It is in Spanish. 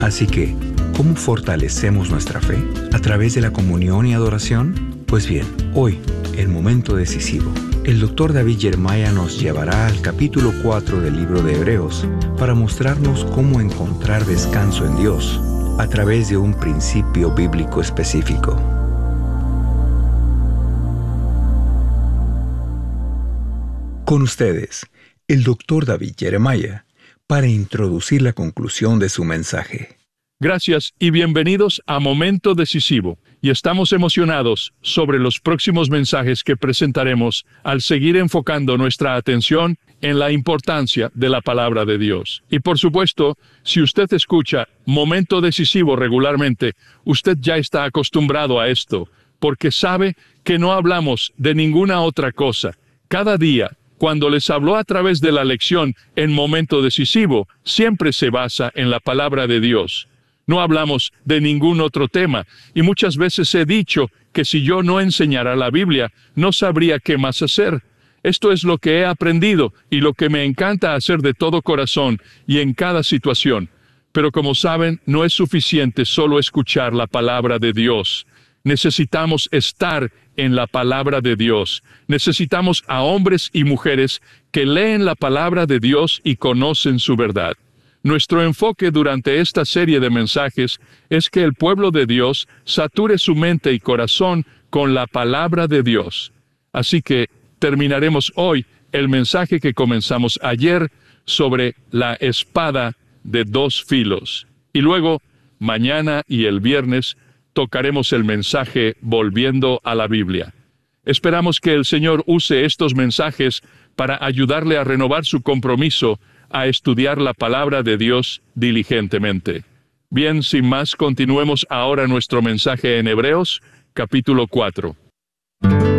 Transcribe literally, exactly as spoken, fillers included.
Así que, ¿cómo fortalecemos nuestra fe? ¿A través de la comunión y adoración? Pues bien, hoy, el momento decisivo. El doctor David Jeremiah nos llevará al capítulo cuatro del libro de Hebreos para mostrarnos cómo encontrar descanso en Dios a través de un principio bíblico específico. Con ustedes, el doctor David Jeremiah, para introducir la conclusión de su mensaje. Gracias y bienvenidos a Momento Decisivo. Y estamos emocionados sobre los próximos mensajes que presentaremos al seguir enfocando nuestra atención en la importancia de la palabra de Dios. Y por supuesto, si usted escucha Momento Decisivo regularmente, usted ya está acostumbrado a esto, porque sabe que no hablamos de ninguna otra cosa. Cada día, cuando les habló a través de la lección en Momento Decisivo, siempre se basa en la palabra de Dios. No hablamos de ningún otro tema, y muchas veces he dicho que si yo no enseñara la Biblia, no sabría qué más hacer. Esto es lo que he aprendido y lo que me encanta hacer de todo corazón y en cada situación. Pero como saben, no es suficiente solo escuchar la palabra de Dios. Necesitamos estar en la palabra de Dios. Necesitamos a hombres y mujeres que leen la palabra de Dios y conocen su verdad. Nuestro enfoque durante esta serie de mensajes es que el pueblo de Dios sature su mente y corazón con la palabra de Dios. Así que terminaremos hoy el mensaje que comenzamos ayer sobre la espada de dos filos. Y luego, mañana y el viernes, tocaremos el mensaje volviendo a la Biblia. Esperamos que el Señor use estos mensajes para ayudarle a renovar su compromiso a estudiar la palabra de Dios diligentemente. Bien, sin más, continuemos ahora nuestro mensaje en Hebreos, capítulo cuatro.